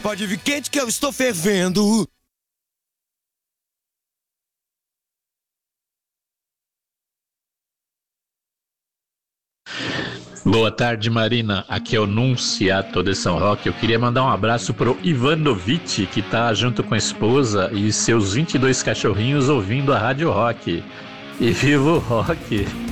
Pode vir quente que eu estou fervendo. Boa tarde, Marina. Aqui é o Nunciato de São Roque. Eu queria mandar um abraço pro Ivanovic, que tá junto com a esposa e seus 22 cachorrinhos ouvindo a Rádio Rock. E viva o rock!